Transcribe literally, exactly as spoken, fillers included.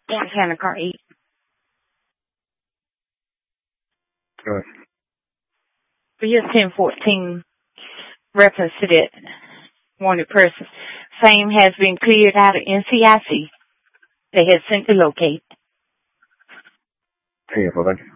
One County Car eight. Good. For year ten fourteen, reference to that wanted person. Same has been cleared out of N C I C. They had sent to locate. Yeah, well, thank you.